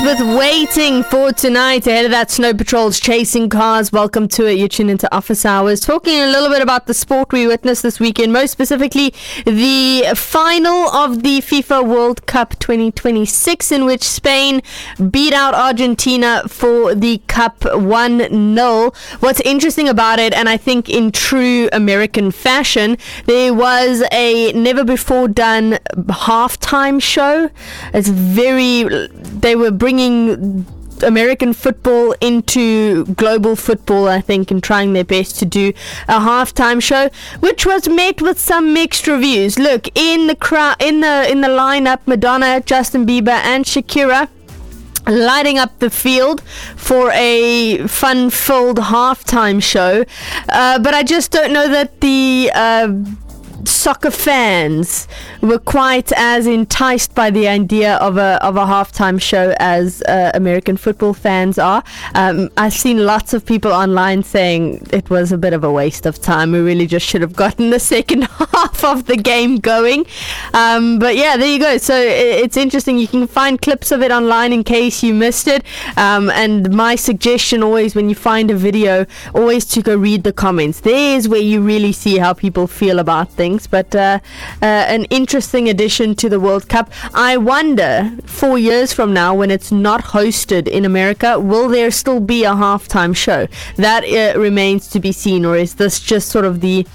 with Waiting for Tonight. Ahead of that, Snow Patrol's Chasing Cars. Welcome to it. You're tuned into Office Hours. Talking a little bit about the sport we witnessed this weekend, most specifically the final of the FIFA World Cup 2026, in which Spain beat out Argentina for the Cup 1-0. What's interesting about it, and I think in true American fashion, there was a never before done halftime show. They were bringing American football into global football, I think, and trying their best to do a halftime show, which was met with some mixed reviews. Look, in the lineup, Madonna, Justin Bieber, and Shakira lighting up the field for a fun-filled halftime show, but I just don't know that the soccer fans were quite as enticed by the idea of a halftime show as American football fans are. I've seen lots of people online saying it was a bit of a waste of time. We really just should have gotten the second half of the game going. But yeah, there you go. So it's interesting. You can find clips of it online in case you missed it. And my suggestion always, when you find a video, always to go read the comments. There's where you really see how people feel about things. But an interesting addition to the World Cup. I wonder, 4 years from now, when it's not hosted in America, will there still be a halftime show? That remains to be seen. Or is this just sort of the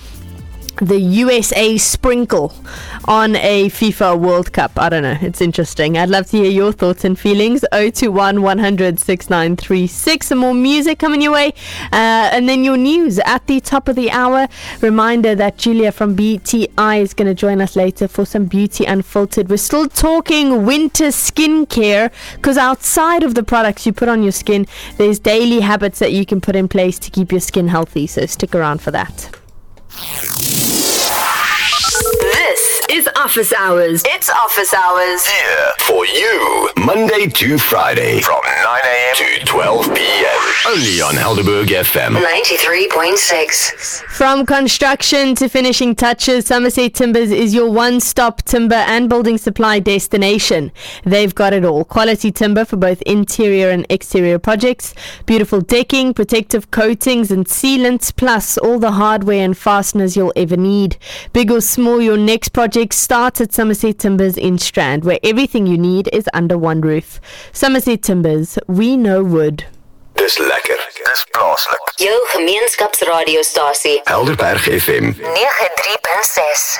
USA sprinkle on a FIFA World Cup? I don't know. It's interesting. I'd love to hear your thoughts and feelings. 021 100 6936. Some more music coming your way. And then your news at the top of the hour. Reminder that Julia from BTI is going to join us later for some Beauty Unfiltered. We're still talking winter skincare, because outside of the products you put on your skin, there's daily habits that you can put in place to keep your skin healthy. So stick around for that. This is Office Hours. It's Office Hours. Here for you, Monday to Friday from 9 a.m. to 12 p.m. Only on Helderberg FM 93.6. From construction to finishing touches, Somerset Timbers is your one-stop timber and building supply destination. They've got it all. Quality timber for both interior and exterior projects, beautiful decking, protective coatings and sealants, plus all the hardware and fasteners you'll ever need. Big or small, your next project starts at Somerset Timbers in Strand, where everything you need is under one roof. Somerset Timbers, we know wood. Dis lekker, dis plaaslik. Jou gemeenskapsradiostasie. Helderberg FM 93.6.